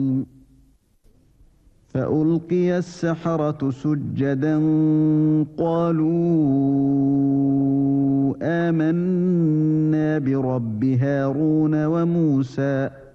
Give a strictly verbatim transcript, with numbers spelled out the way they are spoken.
فألقي السحرة سجدا قالوا آمنا برب هارون وموسى